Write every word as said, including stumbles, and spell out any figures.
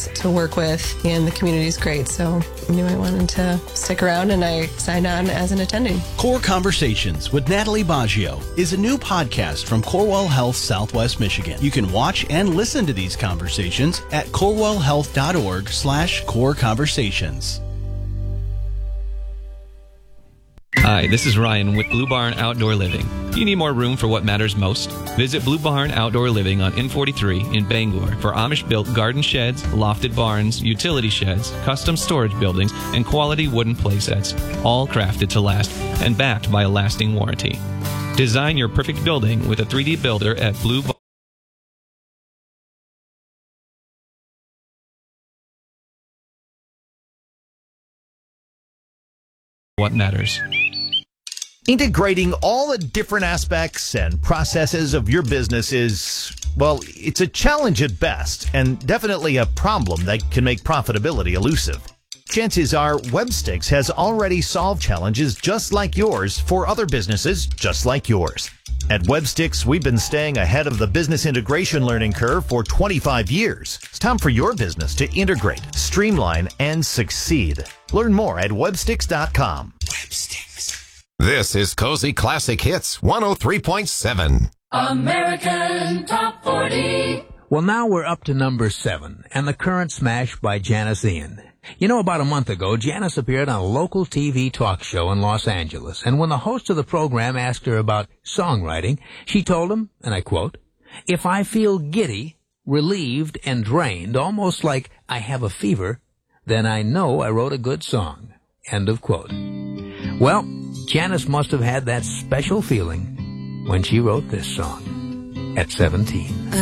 nice to work with, and the community's great. So I knew I wanted to stick around, and I signed on as an attending. Core Conversations with Natalie Baggio is a new podcast from Corewell Health Southwest Michigan. You can watch and listen to these conversations at corewellhealth.org slash core conversations. Hi, this is Ryan with Blue Barn Outdoor Living. Do you need more room for what matters most? Visit Blue Barn Outdoor Living on N forty-three in Bangor for Amish-built garden sheds, lofted barns, utility sheds, custom storage buildings, and quality wooden playsets, all crafted to last and backed by a lasting warranty. Design your perfect building with a three D builder at Blue Barn. What matters. Integrating all the different aspects and processes of your business is, well, it's a challenge at best, and definitely a problem that can make profitability elusive. Chances are Webstix has already solved challenges just like yours for other businesses just like yours. At Webstix, we've been staying ahead of the business integration learning curve for twenty-five years. It's time for your business to integrate, streamline, and succeed. Learn more at webstix dot com. Webstix. This is Cozy Classic Hits one oh three point seven. American Top forty. Well, now we're up to number seven, and the current smash by Janis Ian. You know, about a month ago, Janis appeared on a local T V talk show in Los Angeles, and when the host of the program asked her about songwriting, she told him, and I quote, "If I feel giddy, relieved, and drained, almost like I have a fever, then I know I wrote a good song." End of quote. Well, Janis must have had that special feeling when she wrote this song at seventeen.